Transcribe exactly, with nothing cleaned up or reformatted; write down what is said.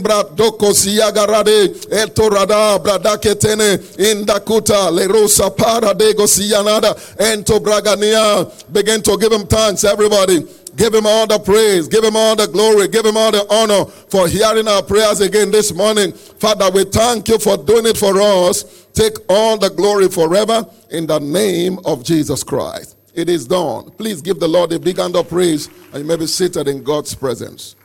Bradoko siyagarade etorada bradaketene indakuta lerosa paradego siyanada ento bragania. Begin to give him thanks, everybody. Give him all the praise, give him all the glory, give him all the honor for hearing our prayers again this morning. Father, we thank you for doing it for us. Take all the glory forever in the name of Jesus Christ. It is done. Please give the Lord a big hand of praise, and you may be seated in God's presence.